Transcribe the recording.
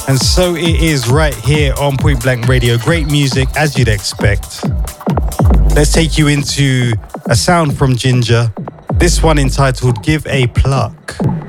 And so it is right here on Point Blank Radio. Great music, as you'd expect. Let's take you into a sound from Ginger. This one entitled Give a Pluck.